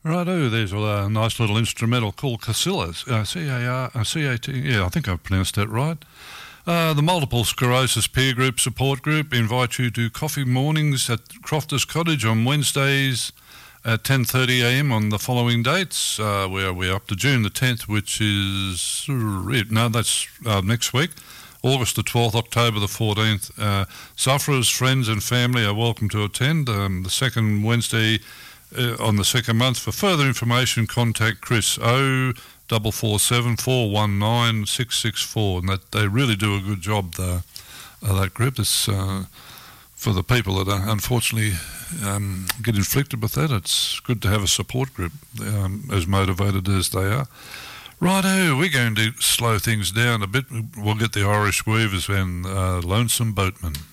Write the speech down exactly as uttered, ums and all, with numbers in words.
Righto, there's a nice little instrumental called Casillas, uh, C A R, uh, C A T, yeah, I think I've pronounced that right. Uh, the Multiple Sclerosis Peer Group Support Group invite you to coffee mornings at Crofters Cottage on Wednesdays at ten thirty a m on the following dates. Uh, where we're up to June the tenth, which is, no, that's uh, next week. August the twelfth, October the fourteenth. Uh, sufferers, friends and family are welcome to attend. Um, the second Wednesday uh, on the second month. For further information, contact Chris O four four seven, four one nine, six six four. And that they really do a good job, the, uh, that group. It's uh, for the people that are unfortunately um, get inflicted with that. It's good to have a support group um, as motivated as they are. Righto, we're going to slow things down a bit. We'll get the Irish Weavers and uh, Lonesome Boatman.